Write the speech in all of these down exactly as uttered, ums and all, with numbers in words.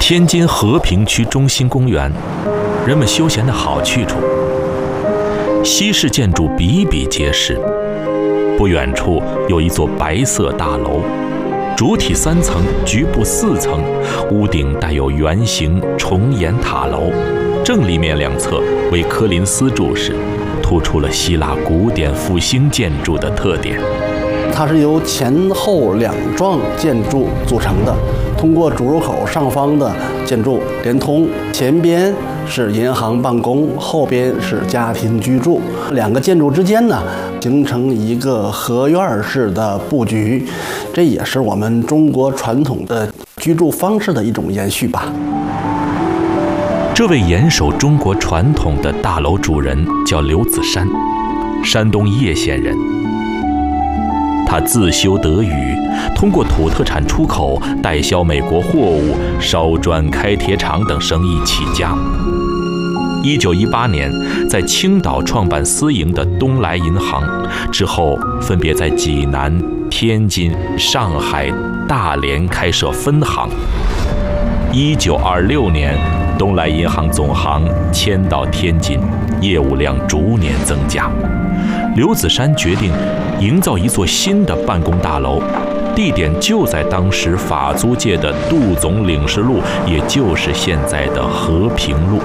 天津和平区中心公园，人们休闲的好去处。西式建筑比比皆是，不远处有一座白色大楼，主体三层，局部四层，屋顶带有圆形重檐塔楼，正立面两侧为科林斯柱式，突出了希腊古典复兴建筑的特点。 它是由前后两幢建筑组成的，通过主入口上方的建筑连通，前边是银行办公，后边是家庭居住，两个建筑之间呢形成一个合院式的布局，这也是我们中国传统的居住方式的一种延续吧。 这位严守中国传统的大楼主人叫刘子山，山东叶县人。他自修德语，通过土特产出口、代销美国货物、烧砖、开铁厂等生意起家。一九一八年，在青岛创办私营的东来银行，之后分别在济南、天津、上海、大连开设分行。一九二六年，东来银行总行迁到天津，业务量逐年增加。刘子山决定营造一座新的办公大楼，地点就在当时法租界的杜总领事路，也就是现在的和平路。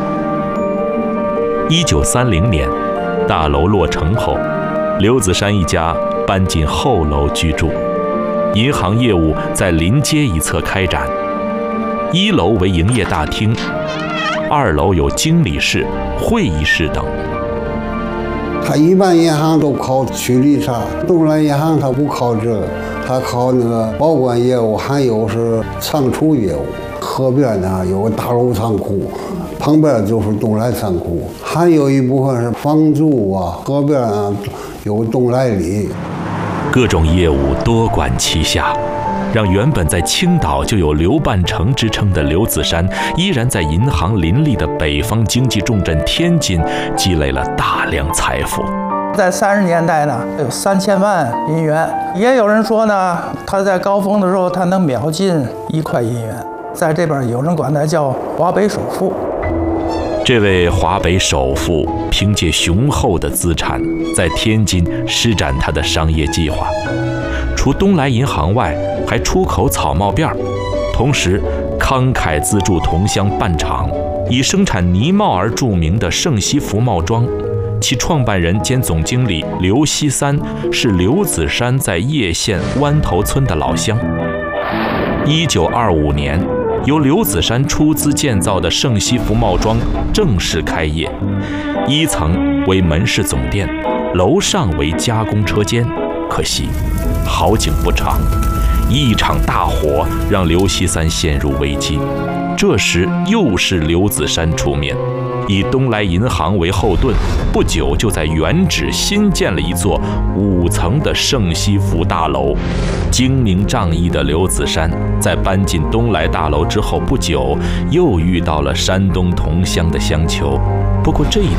一九三零年，大楼落成后，刘子山一家搬进后楼居住，银行业务在临街一侧开展。一楼为营业大厅，二楼有经理室、会议室等。 他一般银行都靠区里查，东来银行他不靠这个，他靠那个保管业务，还有是仓储业务。河边呢有个大楼仓库，旁边就是东来仓库，还有一部分是房租啊。河边啊有东来里， 各种业务多管齐下，让原本在青岛就有刘半城之称的刘子山，依然在银行林立的北方经济重镇天津积累了大量财富。 在三十年代呢，有三千万银元，也有人说呢，他在高峰的时候他能秒进一块银元，在这边有人管他叫华北首富。 这位华北首富凭借雄厚的资产，在天津施展他的商业计划。除东来银行外，还出口草帽辫，同时慷慨资助同乡办厂，以生产呢帽而著名的圣西服帽庄，其创办人兼总经理刘锡三是刘子山在叶县湾头村的老乡。一九二五年，由刘子山出资建造的圣西服帽庄正式开业，一层为门市总店，楼上为加工车间。可惜好景不长，一场大火让刘锡三陷入危机。这时又是刘子山出面，以东来银行为后盾，不久就在原址新建了一座五层的圣西服大楼。精明仗义的刘子山在搬进东来大楼之后不久，又遇到了山东同乡的相求。不过这一